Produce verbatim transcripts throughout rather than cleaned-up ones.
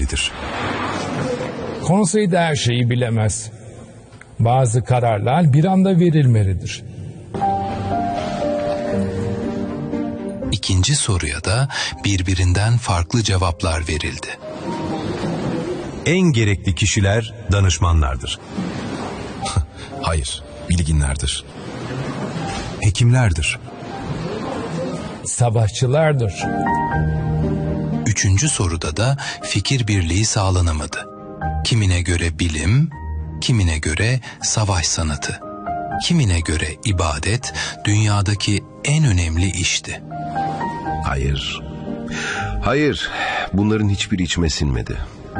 bilmelidir. Konsey de her şeyi bilemez. Bazı kararlar bir anda verilmelidir. İkinci soruya da birbirinden farklı cevaplar verildi. En gerekli kişiler danışmanlardır. Hayır, bilginlerdir. Hekimlerdir. Savaşçılardır. Üçüncü soruda da fikir birliği sağlanamadı. Kimine göre bilim, kimine göre savaş sanatı, kimine göre ibadet dünyadaki en önemli işti. Hayır. Hayır, bunların hiçbiri içime sinmedi.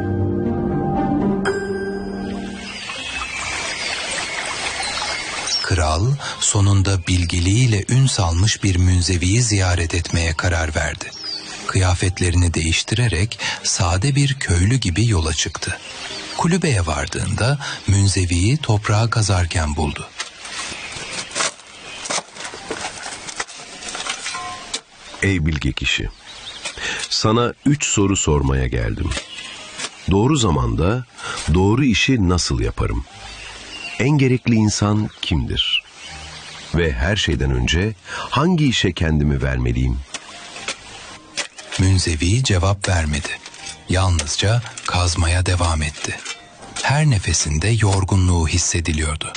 Kral sonunda bilgeliğiyle ün salmış bir münzeviyi ziyaret etmeye karar verdi. Kıyafetlerini değiştirerek sade bir köylü gibi yola çıktı. Kulübeye vardığında münzeviyi toprağa kazarken buldu. Ey bilge kişi, sana üç soru sormaya geldim. Doğru zamanda doğru işi nasıl yaparım? En gerekli insan kimdir? Ve her şeyden önce hangi işe kendimi vermeliyim? Münzevi cevap vermedi. Yalnızca kazmaya devam etti. Her nefesinde yorgunluğu hissediliyordu.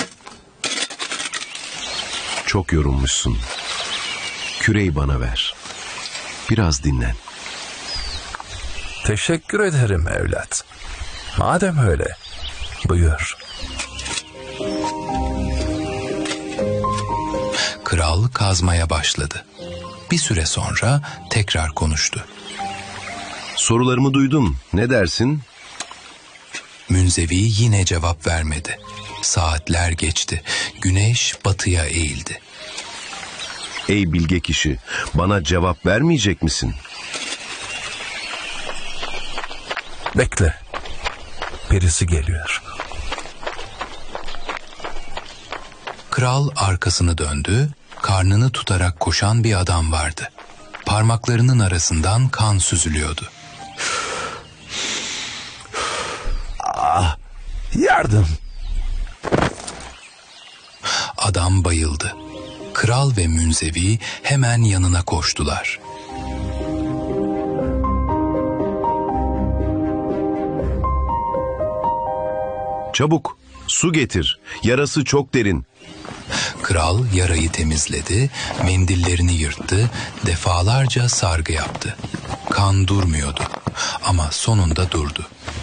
Çok yorulmuşsun. Küreyi bana ver. Biraz dinlen. Teşekkür ederim evlat. Madem öyle, buyur. Kral kazmaya başladı. Bir süre sonra tekrar konuştu. Sorularımı duydum. Ne dersin? Münzevi yine cevap vermedi. Saatler geçti. Güneş batıya eğildi. Ey bilge kişi, bana cevap vermeyecek misin? Bekle. Birisi geliyor. Kral arkasını döndü. Karnını tutarak koşan bir adam vardı. Parmaklarının arasından kan süzülüyordu. Ah, yardım. Adam bayıldı. Kral ve münzevi hemen yanına koştular. Çabuk, su getir. Yarası çok derin. Kral yarayı temizledi, mendillerini yırttı, defalarca sargı yaptı. Kan durmuyordu ama sonunda durdu.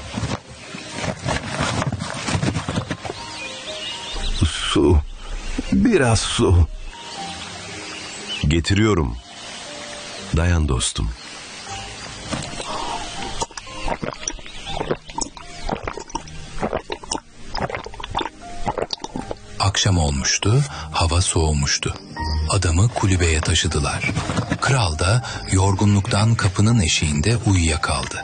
Su, biraz su. Getiriyorum. Dayan dostum. Akşam olmuştu, hava soğumuştu. Adamı kulübeye taşıdılar. Kral da yorgunluktan kapının eşiğinde uyuyakaldı.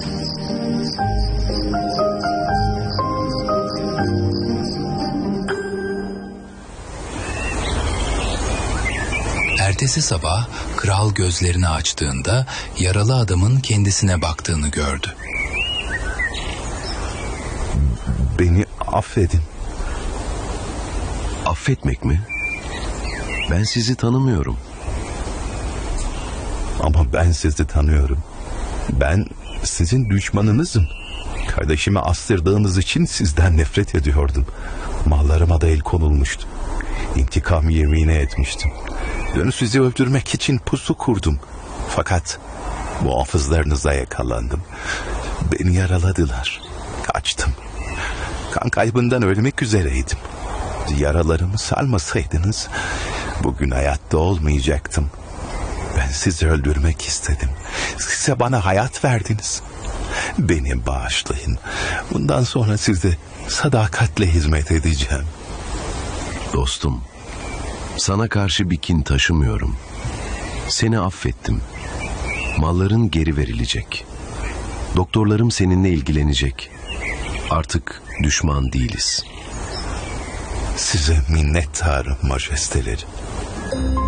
Ertesi sabah kral gözlerini açtığında yaralı adamın kendisine baktığını gördü. Beni affedin. Affetmek mi? Ben sizi tanımıyorum. Ama ben sizi tanıyorum. Ben sizin düşmanınızım. Kardeşimi astırdığınız için sizden nefret ediyordum. Mallarıma da el konulmuştu. İntikam yemini etmiştim. Dönüp sizi öldürmek için pusu kurdum. Fakat muhafızlarınıza yakalandım. Beni yaraladılar. Kaçtım. Kan kaybından ölmek üzereydim. Yaralarımı sarmasaydınız bugün hayatta olmayacaktım. Ben sizi öldürmek istedim. Size bana hayat verdiniz. Beni bağışlayın. Bundan sonra size sadakatle hizmet edeceğim. Dostum, sana karşı bir kin taşımıyorum. Seni affettim. Malların geri verilecek. Doktorlarım seninle ilgilenecek. Artık düşman değiliz. Size minnettarım majesteleri.